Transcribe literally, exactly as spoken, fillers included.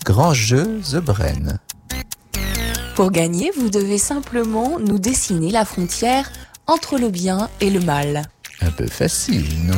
Grand jeu The Brain. Pour gagner, vous devez simplement nous dessiner la frontière entre le bien et le mal. Un peu facile, non ?